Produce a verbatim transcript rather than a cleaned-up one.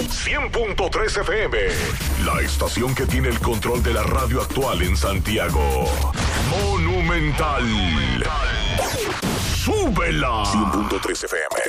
cien punto tres F M, la estación que tiene el control de la radio actual en Santiago. Monumental. ¡Súbela! cien punto tres F M.